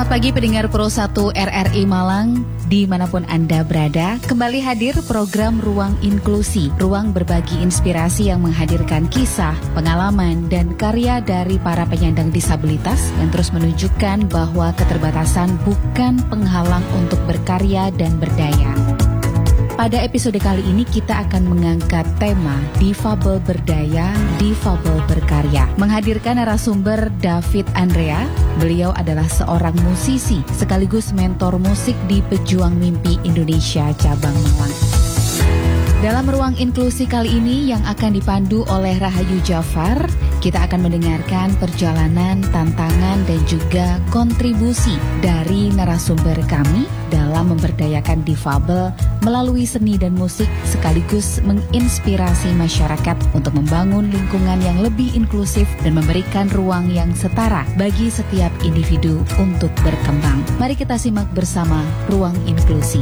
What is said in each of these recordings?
Selamat pagi pendengar Pro 1 RRI Malang, dimanapun Anda berada. Kembali hadir program Ruang Inklusi, ruang berbagi inspirasi yang menghadirkan kisah, pengalaman, dan karya dari para penyandang disabilitas yang terus menunjukkan bahwa keterbatasan bukan penghalang untuk berkarya dan berdaya. Pada episode kali ini kita akan mengangkat tema Difabel Berdaya, Difabel Berkarya. Menghadirkan narasumber David Andrea. Beliau adalah seorang musisi sekaligus mentor musik di Pejuang Mimpi Indonesia Cabang Malang. Dalam ruang inklusi kali ini yang akan dipandu oleh Rahayu Jafar, kita akan mendengarkan perjalanan, tantangan, dan juga kontribusi dari narasumber kami dalam memberdayakan difabel melalui seni dan musik sekaligus menginspirasi masyarakat untuk membangun lingkungan yang lebih inklusif dan memberikan ruang yang setara bagi setiap individu untuk berkembang. Mari kita simak bersama Ruang Inklusi.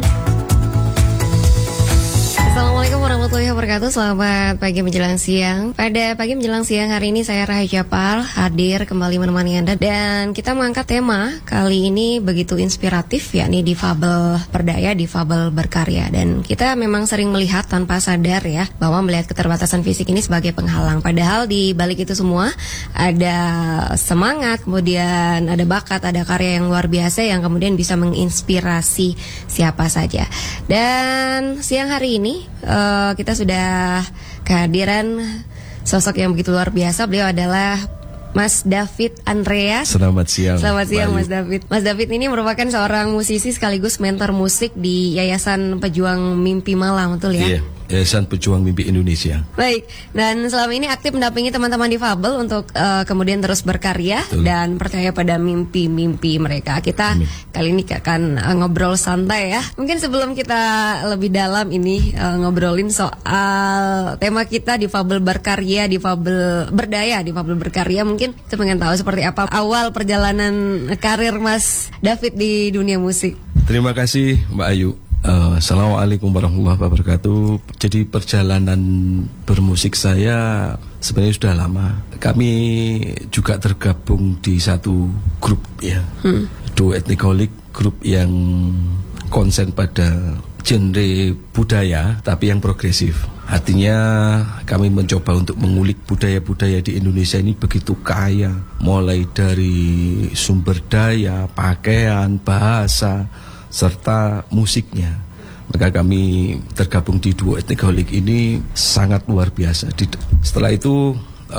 Assalamualaikum warahmatullahi wabarakatuh. Selamat pagi menjelang siang. Pada pagi menjelang siang hari ini saya Rahayu Jafar hadir kembali menemani Anda, dan kita mengangkat tema kali ini begitu inspiratif, yakni difabel berdaya, difabel berkarya. Dan kita memang sering melihat tanpa sadar ya bahwa melihat keterbatasan fisik ini sebagai penghalang. Padahal di balik itu semua ada semangat, kemudian ada bakat, ada karya yang luar biasa yang kemudian bisa menginspirasi siapa saja. Dan siang hari ini kita sudah kehadiran sosok yang begitu luar biasa. Beliau adalah Mas David Andrea. Selamat siang. Selamat siang Mas David. Mas David ini merupakan seorang musisi sekaligus mentor musik di Yayasan Pejuang Mimpi Malang, betul ya? Iya, Yayasan Pejuang Mimpi Indonesia. Baik, dan selama ini aktif mendampingi teman-teman difabel untuk kemudian terus berkarya. Betul. Dan percaya pada mimpi-mimpi mereka. Kita kali ini akan ngobrol santai ya. Mungkin sebelum kita lebih dalam ini ngobrolin soal tema kita difabel berkarya, difabel berdaya, difabel berkarya. Mungkin kita pengen tahu seperti apa awal perjalanan karir Mas David di dunia musik. Terima kasih Mbak Ayu. Assalamualaikum warahmatullahi wabarakatuh. Jadi perjalanan bermusik saya sebenarnya sudah lama. Kami juga tergabung di satu grup ya, Duo Etnikolik, grup yang konsen pada genre budaya tapi yang progresif. Artinya kami mencoba untuk mengulik budaya-budaya di Indonesia ini begitu kaya, mulai dari sumber daya, pakaian, bahasa, serta musiknya. Maka kami tergabung di Duo Etnikolik ini sangat luar biasa. Setelah itu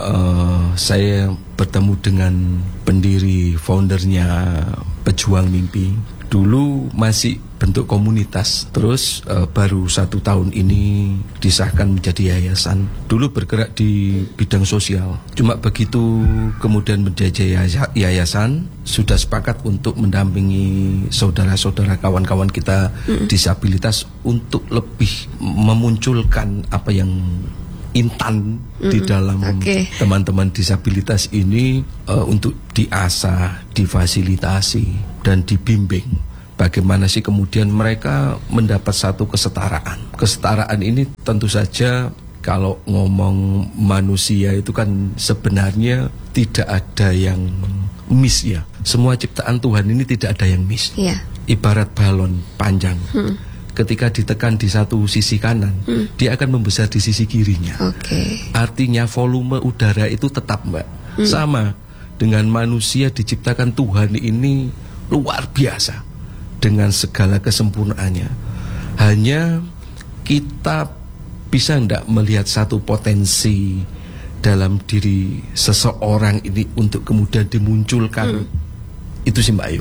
saya bertemu dengan pendiri, foundernya Pejuang Mimpi. Dulu masih bentuk komunitas, terus baru 1 tahun ini disahkan menjadi yayasan. Dulu bergerak di bidang sosial. Cuma begitu kemudian menjadi yayasan, sudah sepakat untuk mendampingi saudara-saudara, kawan-kawan kita disabilitas untuk lebih memunculkan apa yang intan di dalam teman-teman disabilitas ini, untuk diasah, difasilitasi, dan dibimbing. Bagaimana sih kemudian mereka mendapat satu kesetaraan. Kesetaraan ini tentu saja kalau ngomong manusia itu kan sebenarnya tidak ada yang miss ya. Semua ciptaan Tuhan ini tidak ada yang miss. Ibarat balon panjang. Ketika ditekan di satu sisi kanan, dia akan membesar di sisi kirinya. Artinya volume udara itu tetap, Mbak. Sama dengan manusia diciptakan Tuhan ini luar biasa dengan segala kesempurnaannya. Hanya kita bisa enggak melihat satu potensi dalam diri seseorang ini untuk kemudian dimunculkan. Itu sih Mbak Ayu.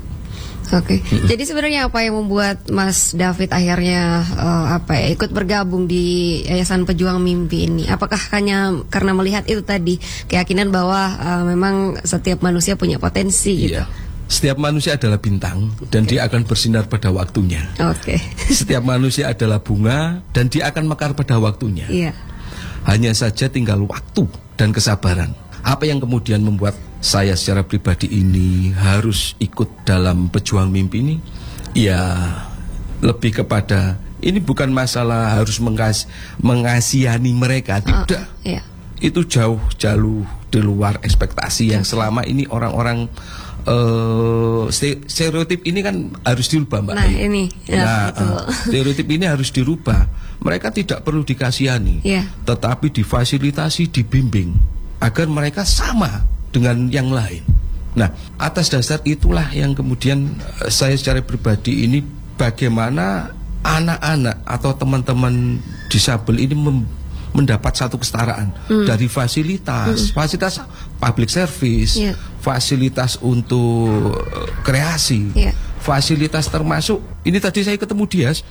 Jadi sebenarnya apa yang membuat Mas David akhirnya ikut bergabung di Yayasan Pejuang Mimpi ini? Apakah hanya karena melihat itu tadi, keyakinan bahwa memang setiap manusia punya potensi gitu? Setiap manusia adalah bintang dan dia akan bersinar pada waktunya. Setiap manusia adalah bunga dan dia akan mekar pada waktunya. Hanya saja tinggal waktu dan kesabaran. Apa yang kemudian membuat saya secara pribadi ini harus ikut dalam Pejuang Mimpi ini? Ya, lebih kepada ini bukan masalah harus mengasihani mereka, tidak. Itu jauh di luar ekspektasi yang selama ini orang-orang stereotip ini kan harus dirubah, Mbak. Nah, ini. Ya, stereotip ini harus dirubah. Mereka tidak perlu dikasihani, tetapi difasilitasi, dibimbing agar mereka sama dengan yang lain. Nah, atas dasar itulah yang kemudian saya secara pribadi ini bagaimana anak-anak atau teman-teman disabel ini mendapat satu kesetaraan dari fasilitas public service, fasilitas untuk kreasi, fasilitas termasuk ini tadi saya ketemu Dias.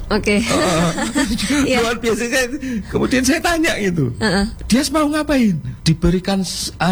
Luar biasa. Kemudian saya tanya gitu, Dias mau ngapain? Diberikan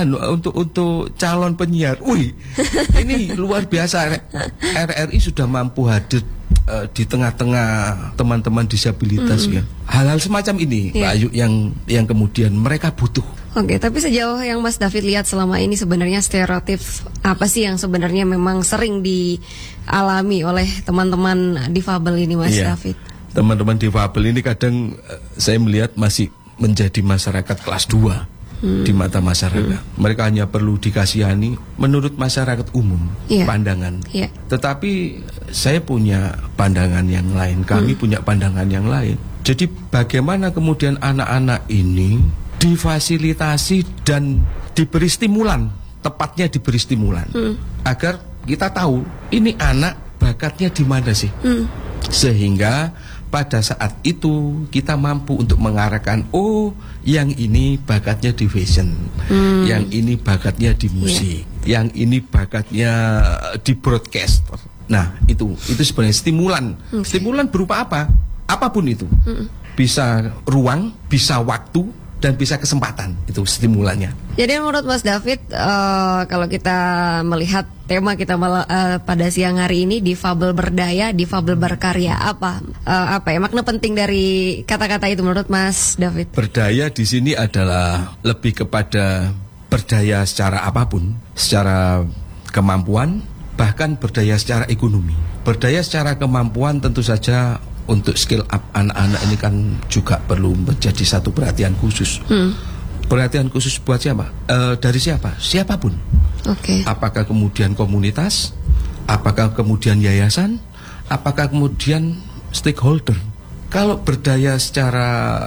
untuk calon penyiar. Wih, ini luar biasa. RRI sudah mampu hadir di tengah-tengah teman-teman disabilitas ya. Hal-hal semacam ini, Pak Ayu, yang kemudian mereka butuh. Tapi sejauh yang Mas David lihat selama ini sebenarnya stereotip apa sih yang sebenarnya memang sering dialami oleh teman-teman difabel ini, Mas David? Teman-teman difabel ini kadang saya melihat masih menjadi masyarakat kelas 2 di mata masyarakat. Mereka hanya perlu dikasihani menurut masyarakat umum, pandangan. Tetapi saya punya pandangan yang lain, kami punya pandangan yang lain. Jadi bagaimana kemudian anak-anak ini difasilitasi dan diberi stimulan, tepatnya diberi stimulan, agar kita tahu ini anak bakatnya di mana sih, sehingga pada saat itu kita mampu untuk mengarahkan, oh yang ini bakatnya di fashion, yang ini bakatnya di musik, yang ini bakatnya di broadcaster. Nah itu sebenarnya stimulan. Stimulan berupa apa? Apapun itu, bisa ruang, bisa waktu, dan bisa kesempatan, itu stimulannya. Jadi menurut Mas David, kalau kita melihat tema kita pada siang hari ini, difabel berdaya, difabel berkarya, apa ya makna penting dari kata-kata itu menurut Mas David? Berdaya di sini adalah lebih kepada berdaya secara apapun, secara kemampuan, bahkan berdaya secara ekonomi. Berdaya secara kemampuan tentu saja untuk skill up anak-anak ini kan juga perlu menjadi satu perhatian khusus. Perhatian khusus buat siapa? Dari siapa? Siapapun. Apakah kemudian komunitas? Apakah kemudian yayasan? Apakah kemudian stakeholder? Kalau berdaya secara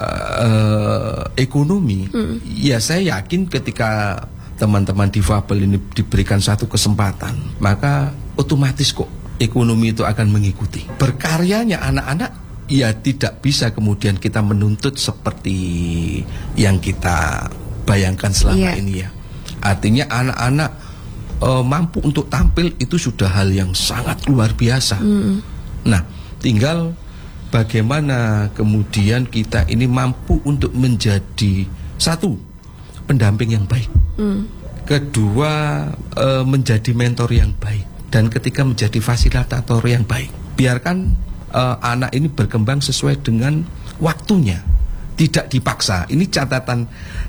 ekonomi, ya saya yakin ketika teman-teman difabel ini diberikan satu kesempatan, maka otomatis kok ekonomi itu akan mengikuti. Berkaryanya anak-anak ya tidak bisa kemudian kita menuntut seperti yang kita bayangkan selama ini ya. Artinya anak-anak mampu untuk tampil itu sudah hal yang sangat luar biasa. Nah, tinggal bagaimana kemudian kita ini mampu untuk menjadi satu, pendamping yang baik, kedua, menjadi mentor yang baik, dan ketiga menjadi fasilitator yang baik. Biarkan anak ini berkembang sesuai dengan waktunya, tidak dipaksa. Ini catatan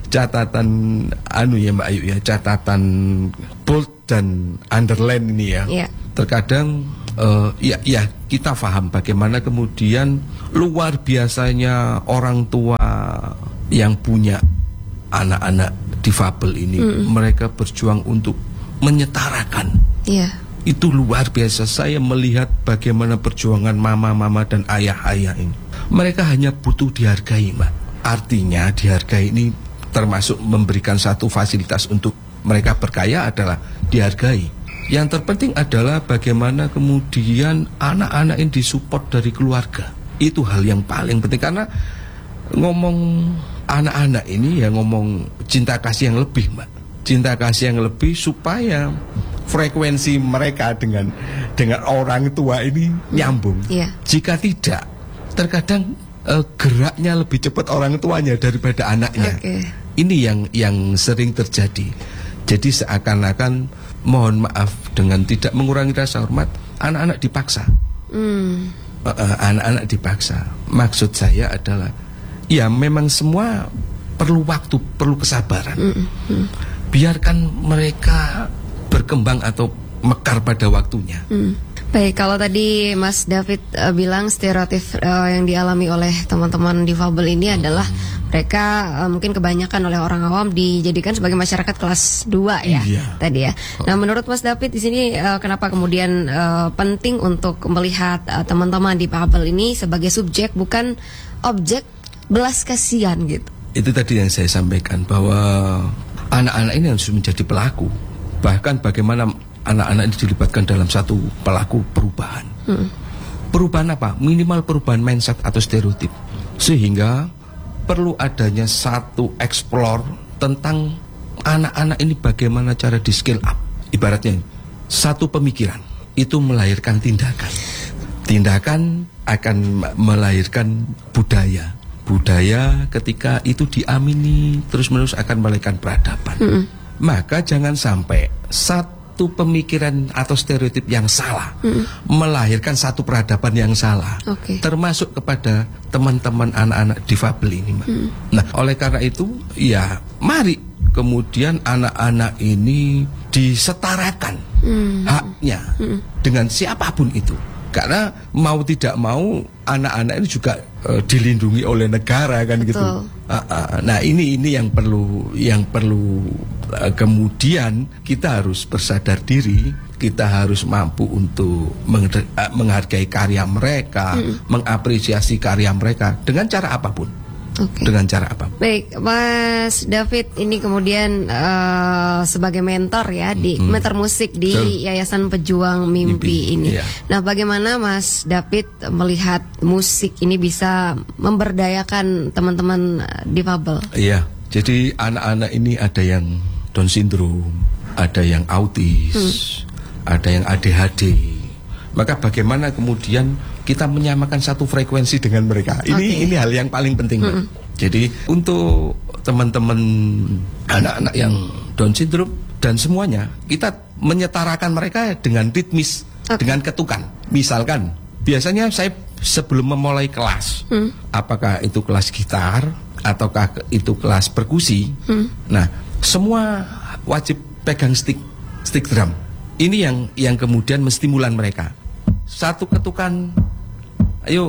ya Mbak Ayu ya, catatan bold dan underline ini ya. Terkadang ya kita paham bagaimana kemudian luar biasanya orang tua yang punya anak-anak difabel ini, mereka berjuang untuk menyetarakan. Itu luar biasa. Saya melihat bagaimana perjuangan mama-mama dan ayah-ayah ini. Mereka hanya butuh dihargai, Mbak. Artinya dihargai ini termasuk memberikan satu fasilitas untuk mereka berkaya adalah dihargai. Yang terpenting adalah bagaimana kemudian anak-anak ini disupport dari keluarga. Itu hal yang paling penting, karena ngomong anak-anak ini ya ngomong cinta kasih yang lebih, Mbak. Cinta kasih yang lebih supaya frekuensi mereka dengan orang tua ini nyambung. Jika tidak, terkadang geraknya lebih cepat orang tuanya daripada anaknya. Ini yang sering terjadi. Jadi seakan-akan, mohon maaf dengan tidak mengurangi rasa hormat, anak-anak dipaksa. Anak-anak dipaksa. Maksud saya adalah, ya memang semua perlu waktu, perlu kesabaran. Biarkan mereka berkembang atau mekar pada waktunya. Baik, kalau tadi Mas David bilang stereotip yang dialami oleh teman-teman difabel ini adalah mereka mungkin kebanyakan oleh orang awam dijadikan sebagai masyarakat kelas 2 ya, tadi ya. Nah, menurut Mas David di sini kenapa kemudian penting untuk melihat teman-teman difabel ini sebagai subjek bukan objek belas kasihan gitu? Itu tadi yang saya sampaikan, bahwa anak-anak ini harus menjadi pelaku. Bahkan bagaimana anak-anak ini dilibatkan dalam satu pelaku perubahan. Perubahan apa? Minimal perubahan mindset atau stereotip. Sehingga perlu adanya satu explore tentang anak-anak ini bagaimana cara di scale up. Ibaratnya satu pemikiran itu melahirkan tindakan. Tindakan akan melahirkan budaya. Budaya ketika itu diamini terus-menerus akan melahirkan peradaban. Maka jangan sampai satu pemikiran atau stereotip yang salah melahirkan satu peradaban yang salah, termasuk kepada teman-teman anak-anak difabel ini, Mbak. Nah, oleh karena itu ya mari kemudian anak-anak ini disetarakan haknya dengan siapapun itu. Karena mau tidak mau anak-anak ini juga dilindungi oleh negara kan. Betul. Gitu. Nah ini yang perlu kemudian kita harus bersadar diri, kita harus mampu untuk menghargai karya mereka, mengapresiasi karya mereka dengan cara apapun. Dengan cara apa? Baik, Mas David ini kemudian sebagai mentor ya di mentor musik di Yayasan Pejuang Mimpi ini. Nah, bagaimana Mas David melihat musik ini bisa memberdayakan teman-teman difabel? Iya, jadi anak-anak ini ada yang Down syndrome, ada yang autis, ada yang ADHD. Maka bagaimana kemudian kita menyamakan satu frekuensi dengan mereka. Ini hal yang paling penting, Mbak. Jadi untuk teman-teman anak-anak yang Down syndrome dan semuanya, kita menyetarakan mereka dengan ritmis, dengan ketukan. Misalkan, biasanya saya sebelum memulai kelas, apakah itu kelas gitar ataukah itu kelas perkusi, nah semua wajib pegang stick drum. Ini yang kemudian menstimulan mereka. Satu ketukan, ayo,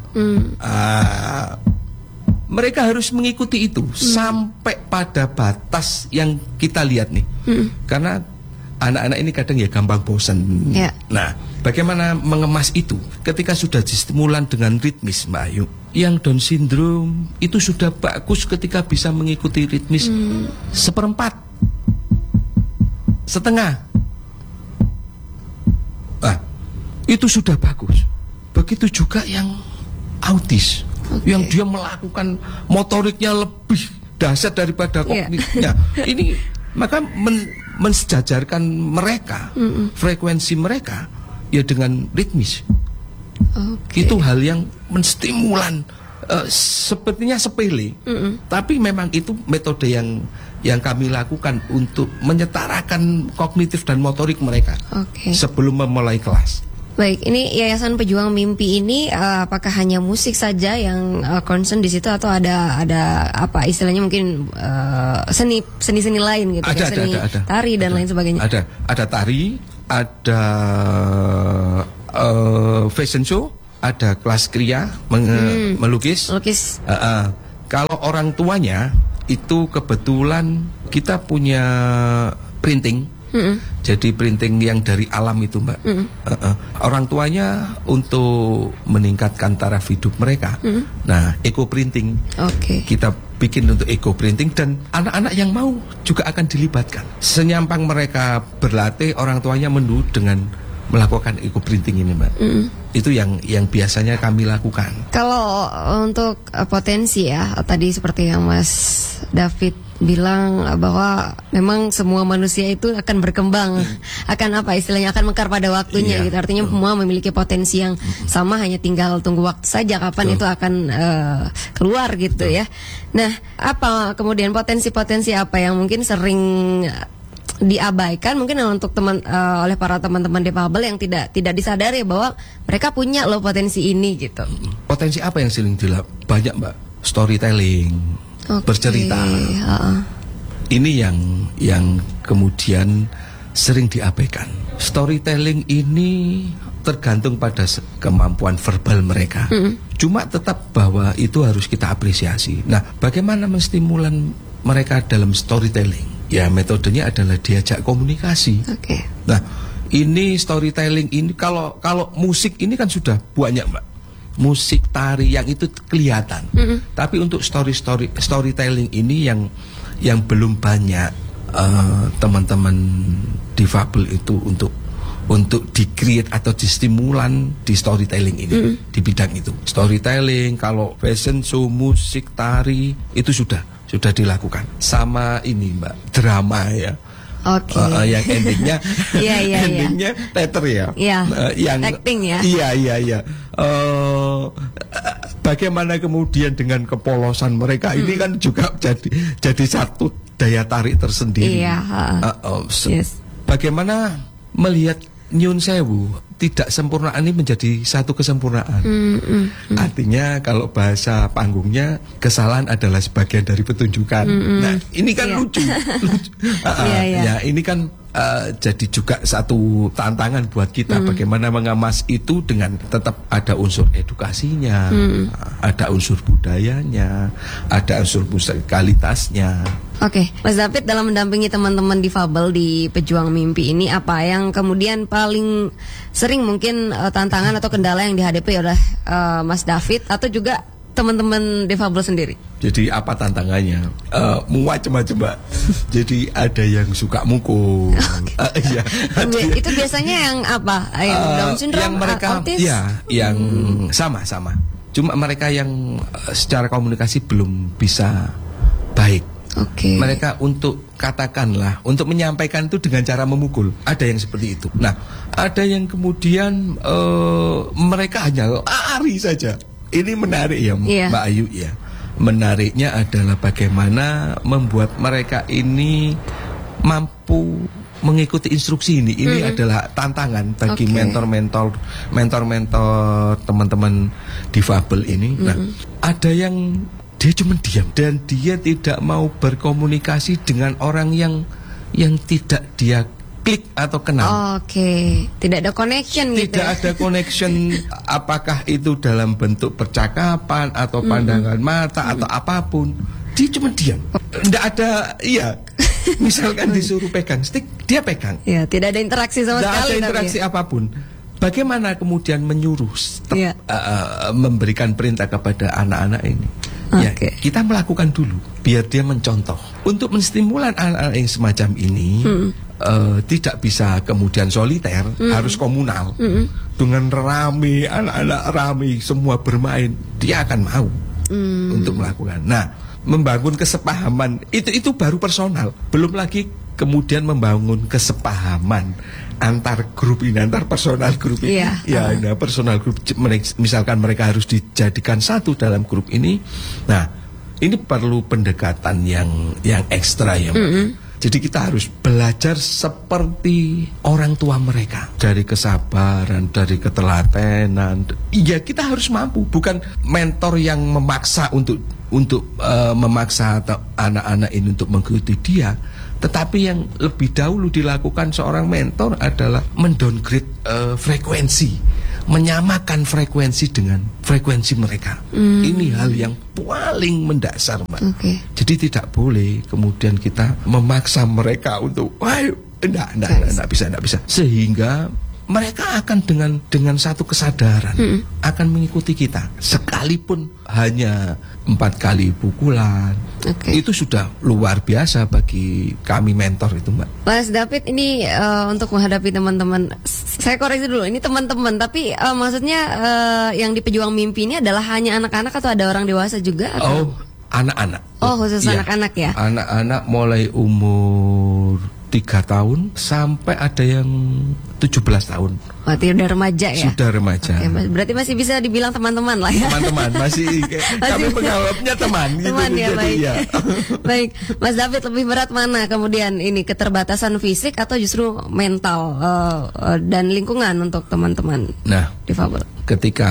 mereka harus mengikuti itu sampai pada batas yang kita lihat nih. Karena anak-anak ini kadang ya gampang bosan. Nah, bagaimana mengemas itu? Ketika sudah distimulan dengan ritmis, Mbak Ayu, yang Down syndrome itu sudah bagus ketika bisa mengikuti ritmis 1/4, setengah. Itu sudah bagus. Begitu juga yang autis, yang dia melakukan motoriknya lebih dahsyat daripada kognitifnya. Ini maka mensejajarkan mereka, frekuensi mereka ya dengan ritmis. Itu hal yang menstimulan, sepertinya sepele, tapi memang itu metode yang kami lakukan untuk menyetarakan kognitif dan motorik mereka sebelum memulai kelas. Baik, ini Yayasan Pejuang Mimpi ini apakah hanya musik saja yang concern di situ atau ada apa istilahnya mungkin seni lain gitu? Ada. Tari dan lain sebagainya. Ada tari, ada fashion show, ada kelas kriya melukis. Kalau orang tuanya itu kebetulan kita punya printing. Jadi printing yang dari alam itu, Mbak. Orang tuanya untuk meningkatkan taraf hidup mereka. Nah, eco printing. Kita bikin untuk eco printing dan anak-anak yang mau juga akan dilibatkan. Senyampang mereka berlatih, orang tuanya mendukung dengan melakukan eco printing ini, Mbak. Itu yang biasanya kami lakukan. Kalau untuk potensi ya, tadi seperti yang Mas David bilang bahwa memang semua manusia itu akan berkembang, akan apa istilahnya, akan mekar pada waktunya gitu. Artinya semua memiliki potensi yang sama, hanya tinggal tunggu waktu saja kapan itu akan keluar gitu ya. Nah, apa kemudian potensi-potensi apa yang mungkin sering diabaikan mungkin untuk oleh para teman-teman difabel yang tidak disadari bahwa mereka punya loh potensi ini gitu. Potensi apa yang sering banyak, Mbak? Storytelling. Bercerita. Ini yang kemudian sering diabaikan. Storytelling ini tergantung pada kemampuan verbal mereka. Cuma tetap bahwa itu harus kita apresiasi. Nah, bagaimana menstimulan mereka dalam storytelling? Ya, metodenya adalah diajak komunikasi. Oke. Nah, ini storytelling ini kalau musik ini kan sudah banyak, Mbak. Musik, tari yang itu kelihatan. Tapi untuk storytelling ini yang belum banyak teman-teman difabel itu untuk di-create atau distimulan di storytelling ini, di bidang itu. Storytelling, kalau fashion show, musik, tari itu sudah dilakukan. Sama ini, Mbak, drama ya. Oke. Yang endingnya endingnya teater ya. Yang acting ya. Iya. Bagaimana kemudian dengan kepolosan mereka ini kan juga jadi satu daya tarik tersendiri. Iya. Yes. Bagaimana melihat Nyun Sewu tidak sempurna ini menjadi satu kesempurnaan. Artinya kalau bahasa panggungnya, kesalahan adalah sebagian dari pertunjukan. Nah, ini kan lucu. Ya, ini kan jadi juga satu tantangan buat kita bagaimana mengemas itu dengan tetap ada unsur edukasinya, ada unsur budayanya, ada unsur musikalitasnya. Oke, Mas David, dalam mendampingi teman-teman difabel di Pejuang Mimpi ini, apa yang kemudian paling sering mungkin tantangan atau kendala yang dihadapi oleh Mas David atau juga teman-teman difabel sendiri? Jadi apa tantangannya? Macam-macam, Mbak. Jadi ada yang suka mukul. Itu biasanya yang apa? Yang Down syndrome, yang mereka, autis? Ya, yang sama-sama. Cuma mereka yang secara komunikasi belum bisa baik. Oke. Mereka untuk katakanlah untuk menyampaikan itu dengan cara memukul. Ada yang seperti itu. Nah, ada yang kemudian mereka hanya lari saja. Ini menarik ya, Mbak Ayu ya. Menariknya adalah bagaimana membuat mereka ini mampu mengikuti instruksi ini. Ini adalah tantangan bagi mentor-mentor teman-teman difabel ini. Nah, ada yang dia cuma diam dan dia tidak mau berkomunikasi dengan orang yang tidak dia klik atau kenal. Oke, tidak ada connection gitu. Tidak ada connection, apakah itu dalam bentuk percakapan atau pandangan mata atau apapun. Dia cuma diam. Tidak ada, misalkan disuruh pegang stick, dia pegang. Ya, tidak ada interaksi sama sekali. Tidak ada interaksi apapun. Bagaimana kemudian menyuruh, memberikan perintah kepada anak-anak ini? Ya, kita melakukan dulu biar dia mencontoh. Untuk menstimulan anak-anak yang semacam ini tidak bisa kemudian soliter, harus komunal. Dengan rame, anak-anak rame, semua bermain, dia akan mau untuk melakukan. Nah, membangun kesepahaman itu baru personal, belum lagi kemudian membangun kesepahaman antar grup ini, antar personal grup ini. Nah, personal grup, misalkan mereka harus dijadikan satu dalam grup ini. Nah, ini perlu pendekatan yang ekstra ya, Jadi kita harus belajar seperti orang tua mereka, dari kesabaran, dari ketelatenan. Iya, kita harus mampu, bukan mentor yang memaksa untuk memaksa anak-anak ini untuk mengikuti dia. Tetapi yang lebih dahulu dilakukan seorang mentor adalah mendowngrade frekuensi, menyamakan frekuensi dengan frekuensi mereka. Ini hal yang paling mendasar, Mbak. Jadi tidak boleh kemudian kita memaksa mereka untuk, ayo, enggak bisa. Sehingga mereka akan dengan satu kesadaran akan mengikuti kita, sekalipun hanya 4 kali pukulan. Itu sudah luar biasa bagi kami mentor itu, Mbak. Mas David, ini untuk menghadapi teman-teman, saya koreksi dulu, ini teman-teman, tapi maksudnya yang di Pejuang Mimpi ini adalah hanya anak-anak atau ada orang dewasa juga? Atau? Anak-anak. Khusus anak-anak ya? Anak-anak mulai umur 3 tahun sampai ada yang 17 tahun. Berarti udah remaja ya? Sudah remaja. Berarti masih bisa dibilang teman-teman lah ya? Teman-teman, masih kami menganggapnya teman gitu. Teman ya, baik. Ya. Baik, Mas David, lebih berat mana kemudian ini, keterbatasan fisik atau justru mental dan lingkungan untuk teman-teman difabel? Ketika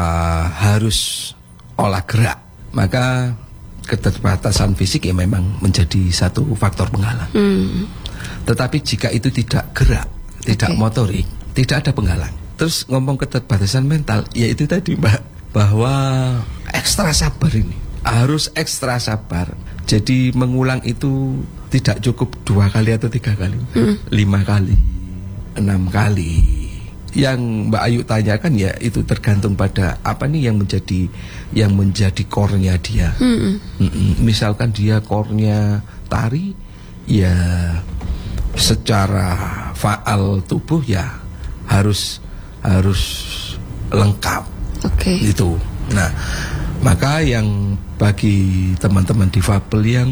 harus olah gerak, maka keterbatasan fisik ya memang menjadi satu faktor penghalang. Tetapi jika itu tidak gerak, tidak motorik, tidak ada penghalang. Terus ngomong keterbatasan mental, ya itu tadi, Mbak, bahwa ekstra sabar ini. Harus ekstra sabar. Jadi mengulang itu tidak cukup 2 kali atau 3 kali, 5 kali, 6 kali. Yang Mbak Ayu tanyakan ya itu tergantung pada apa nih yang menjadi core-nya dia. Misalkan dia core-nya tari, ya secara faal tubuh ya harus lengkap. Itu. Nah, maka yang bagi teman-teman difabel yang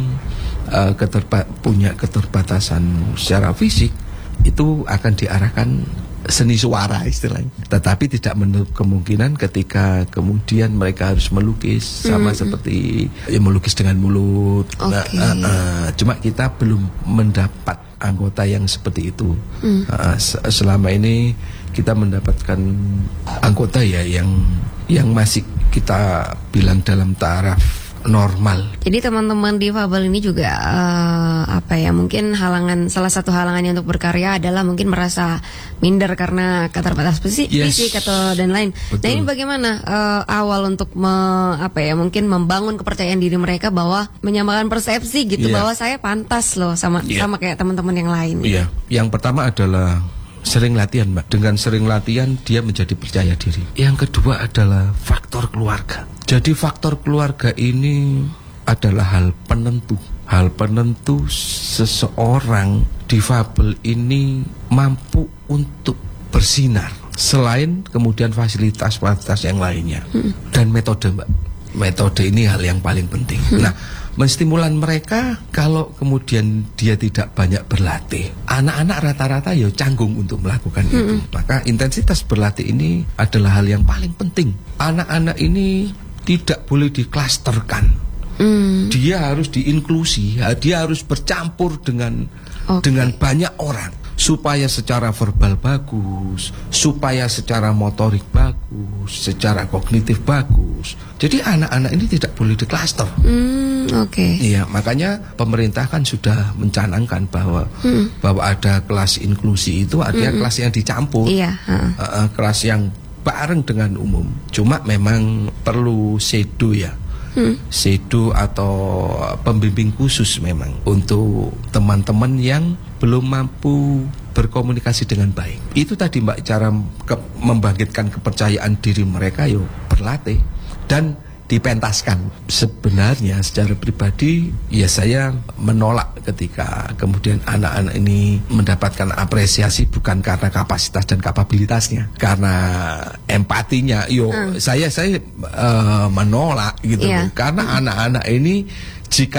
punya keterbatasan secara fisik, itu akan diarahkan seni suara istilahnya. Tetapi tidak menutup kemungkinan ketika kemudian mereka harus melukis sama seperti melukis dengan mulut. Cuma kita belum mendapat anggota yang seperti itu. Selama ini kita mendapatkan anggota ya yang masih kita bilang dalam taraf normal. Jadi teman-teman difabel ini juga mungkin salah satu halangannya untuk berkarya adalah mungkin merasa minder karena keterbatasan fisik atau dan lain. Betul. Nah, ini bagaimana awal untuk mungkin membangun kepercayaan diri mereka bahwa menyamakan persepsi gitu bahwa saya pantas loh sama kayak teman-teman yang lain. Iya. Yang pertama adalah sering latihan, Mbak. Dengan sering latihan dia menjadi percaya diri. Yang kedua adalah faktor keluarga. Jadi faktor keluarga ini adalah hal penentu. Hal penentu seseorang difabel ini mampu untuk bersinar. Selain kemudian fasilitas-fasilitas yang lainnya. Dan metode, Mbak. Metode ini hal yang paling penting. Nah, menstimulan mereka kalau kemudian dia tidak banyak berlatih. Anak-anak rata-rata ya canggung untuk melakukan itu. Maka intensitas berlatih ini adalah hal yang paling penting. Anak-anak ini tidak boleh diklasterkan. Dia harus diinklusi, dia harus bercampur dengan banyak orang. Supaya secara verbal bagus, supaya secara motorik bagus, secara kognitif bagus. Jadi anak-anak ini tidak boleh diklaster. Iya, makanya pemerintah kan sudah mencanangkan bahwa ada kelas inklusi itu artinya kelas yang dicampur, kelas yang bareng dengan umum. Cuma memang perlu sedo ya. Sedo atau pembimbing khusus memang untuk teman-teman yang belum mampu berkomunikasi dengan baik. Itu tadi, Mbak, cara membangkitkan kepercayaan diri mereka berlatih dan dipentaskan. Sebenarnya secara pribadi ya saya menolak ketika kemudian anak-anak ini mendapatkan apresiasi bukan karena kapasitas dan kapabilitasnya, karena empatinya. Saya menolak gitu. Karena anak-anak ini jika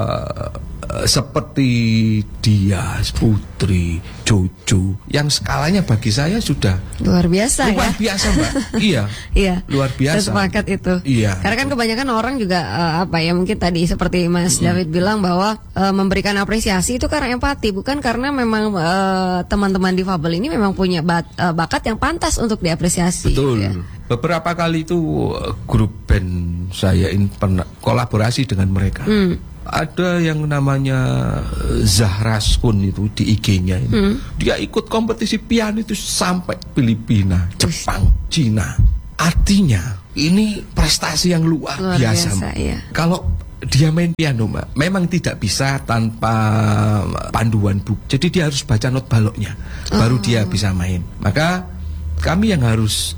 seperti dia, Putri, Jojo, yang skalanya bagi saya sudah luar biasa, Mbak. Iya. Luar biasa. Sepakat itu. Iya. Karena kan kebanyakan orang juga mungkin tadi seperti Mas David bilang bahwa memberikan apresiasi itu karena empati, bukan karena memang teman-teman difabel ini memang punya bakat yang pantas untuk diapresiasi. Betul. Ya. Beberapa kali itu grup band saya ini pernah kolaborasi dengan mereka. Ada yang namanya Zahra Skun itu di IG-nya ini. Dia ikut kompetisi piano itu sampai Filipina, Jepang, Cina. Artinya ini prestasi yang luar biasa. Ya. Kalau dia main piano, Mbak, memang tidak bisa tanpa panduan buku. Jadi dia harus baca not baloknya, baru dia bisa main. Maka kami yang harus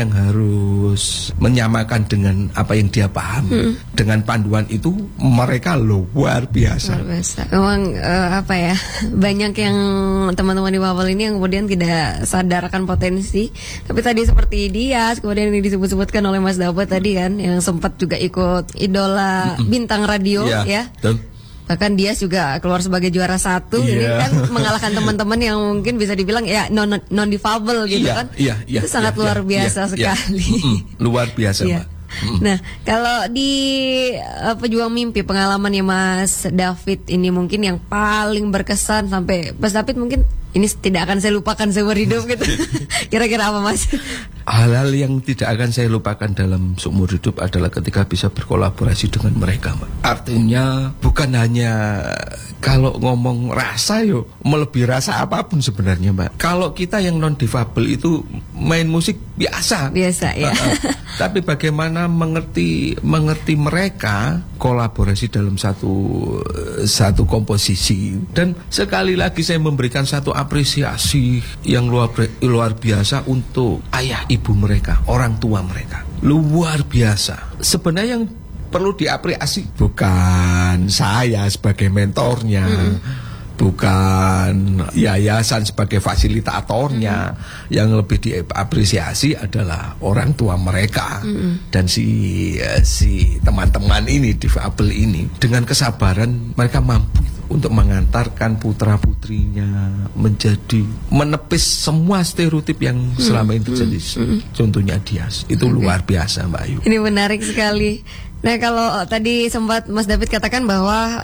menyamakan dengan apa yang dia paham. Dengan panduan itu mereka luar biasa. Luar biasa. Memang banyak yang teman-teman di difabel ini yang kemudian tidak sadarkan potensi. Tapi tadi seperti Dias, kemudian ini disebut-sebutkan oleh Mas Dapat tadi kan, yang sempat juga ikut idola bintang radio ya. Bahkan dia juga keluar sebagai juara 1. Ini kan mengalahkan teman-teman yang mungkin bisa dibilang non difabel gitu kan. Itu sangat luar biasa sekali. Luar biasa, Mbak. Nah, kalau di pejuang mimpi, pengalamannya Mas David ini mungkin yang paling berkesan sampai Mas David mungkin ini tidak akan saya lupakan seumur hidup gitu. Kira-kira apa Mas? Hal-hal yang tidak akan saya lupakan dalam seumur hidup adalah ketika bisa berkolaborasi dengan mereka, Mbak. Artinya bukan hanya kalau ngomong rasa melebihi rasa apapun sebenarnya, Mbak. Kalau kita yang non difabel itu main musik biasa ya. Tapi bagaimana mengerti mereka kolaborasi dalam satu komposisi. Dan sekali lagi saya memberikan satu apresiasi yang luar biasa untuk ayah ibu mereka, orang tua mereka. Luar biasa. Sebenarnya yang perlu diapresiasi bukan saya sebagai mentornya, bukan yayasan sebagai fasilitatornya. Yang lebih diapresiasi adalah orang tua mereka dan si teman-teman ini, difabel ini, dengan kesabaran mereka mampu untuk mengantarkan putra-putrinya menepis semua stereotip yang selama ini terjadi. Contohnya Dias, itu luar biasa, Mbak Ayu. Ini menarik sekali. Nah, kalau tadi sempat Mas David katakan bahwa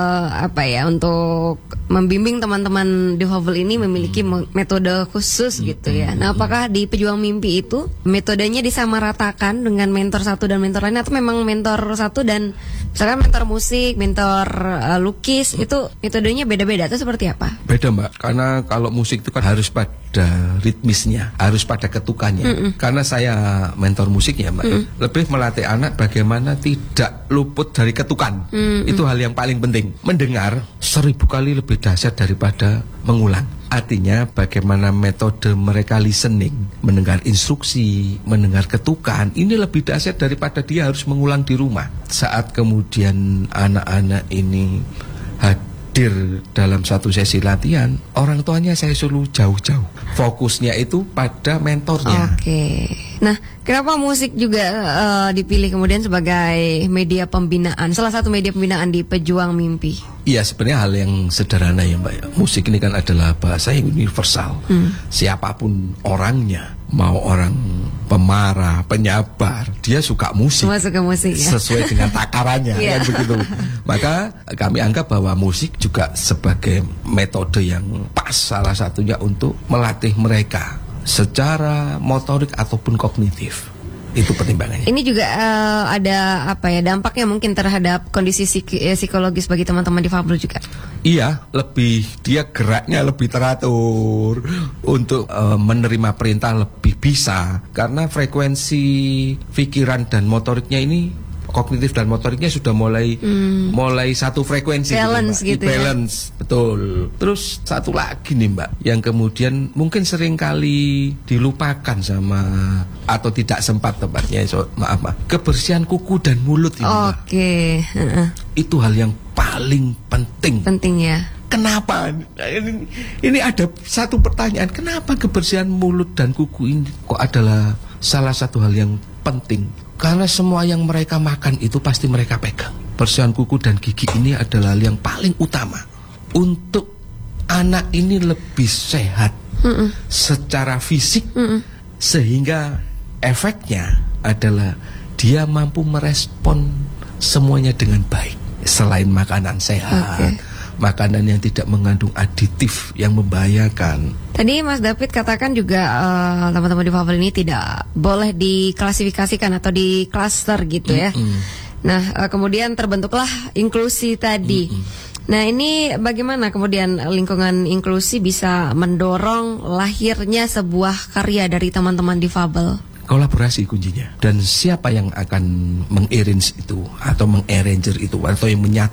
untuk membimbing teman-teman difabel ini memiliki metode khusus gitu ya. Nah, apakah di Pejuang Mimpi itu metodenya disamaratakan dengan mentor satu dan mentor lain, atau memang mentor satu dan misalkan mentor musik, mentor lukis itu metodenya beda-beda atau seperti apa? Beda, Mbak, karena kalau musik itu kan harus pada ritmisnya, harus pada ketukannya. Karena saya mentor musiknya, Mbak, lebih melatih anak bagaimana tidak luput dari ketukan. Itu hal yang paling penting. Mendengar 1000 kali lebih dahsyat daripada mengulang. Artinya bagaimana metode mereka listening, mendengar instruksi, mendengar ketukan, ini lebih dahsyat daripada dia harus mengulang di rumah. Saat kemudian anak-anak ini hadir dalam satu sesi latihan, orang tuanya saya suruh jauh-jauh. Fokusnya itu pada mentornya. Oke. Nah, kenapa musik juga dipilih kemudian sebagai media pembinaan, salah satu media pembinaan di Pejuang Mimpi? Iya, sebenarnya hal yang sederhana ya, Mbak. Musik ini kan adalah bahasa yang universal. Siapapun orangnya, mau orang pemarah, penyabar, dia suka musik. Semua suka musik ya. Sesuai dengan takarannya, kan begitu. Maka kami anggap bahwa musik juga sebagai metode yang pas, salah satunya untuk melatih mereka secara motorik ataupun kognitif. Itu pertimbangannya. Ini juga ada dampaknya mungkin terhadap kondisi psikologis bagi teman-teman difabel juga. Iya, dia geraknya lebih teratur untuk menerima perintah lebih bisa, karena frekuensi pikiran dan motoriknya ini, kognitif dan motoriknya sudah mulai satu frekuensi, balance gitu, balance, betul. Terus satu lagi nih, Mbak, yang kemudian mungkin sering kali dilupakan atau tidak sempat tepatnya, maaf, kebersihan kuku dan mulut ini, Mbak. Oke. Itu hal yang paling penting. Penting ya. Kenapa? Ini ada satu pertanyaan, kenapa kebersihan mulut dan kuku ini kok adalah salah satu hal yang penting? Karena semua yang mereka makan itu pasti mereka pegang. Kebersihan kuku dan gigi ini adalah hal yang paling utama untuk anak ini lebih sehat secara fisik, sehingga efeknya adalah dia mampu merespon semuanya dengan baik. Selain makanan sehat, makanan yang tidak mengandung aditif yang membahayakan. Tadi Mas David katakan juga teman-teman difabel ini tidak boleh diklasifikasikan atau di klaster gitu ya. Nah, kemudian terbentuklah inklusi tadi. Nah, ini bagaimana kemudian lingkungan inklusi bisa mendorong lahirnya sebuah karya dari teman-teman difabel? Kolaborasi kuncinya. Dan siapa yang akan mengarrange itu atau mengarranger itu atau yang